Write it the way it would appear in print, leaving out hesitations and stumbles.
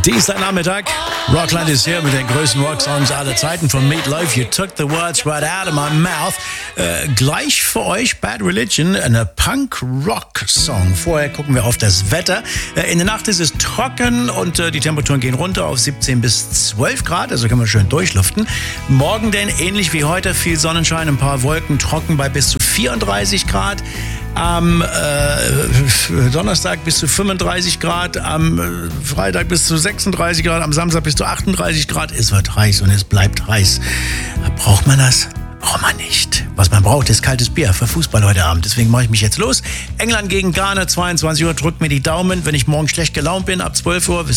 Dienstagnachmittag. Rockland ist hier mit den größten Rocksongs aller Zeiten von Meat Loaf. You took the words right out of my mouth. Gleich für euch Bad Religion, eine Punk-Rock-Song. Vorher gucken wir auf das Wetter. In der Nacht ist es trocken und die Temperaturen gehen runter auf 17 bis 12 Grad. Also können wir schön durchlüften. Morgen denn ähnlich wie heute viel Sonnenschein, ein paar Wolken, trocken bei bis zu 34 Grad. Am Donnerstag bis zu 35 Grad, am Freitag bis zu 36 Grad, am Samstag bis zu 38 Grad. Es wird heiß und es bleibt heiß. Braucht man das? Braucht man nicht. Was man braucht, ist kaltes Bier für Fußball heute Abend. Deswegen mache ich mich jetzt los. England gegen Ghana, 22 Uhr. Drückt mir die Daumen. Wenn ich morgen schlecht gelaunt bin, ab 12 Uhr,